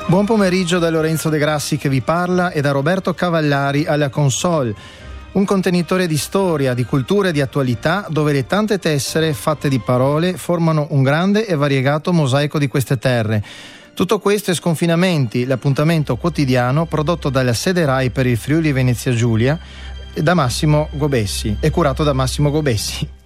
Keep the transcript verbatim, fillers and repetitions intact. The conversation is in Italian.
Buon pomeriggio da Lorenzo De Grassi che vi parla e da Roberto Cavallari alla console. Un contenitore di storia, di cultura e di attualità dove le tante tessere fatte di parole formano un grande e variegato mosaico di queste terre. Tutto questo e Sconfinamenti, l'appuntamento quotidiano prodotto dalla sede Rai per il Friuli Venezia Giulia da Massimo Gobessi e curato da Massimo Gobessi.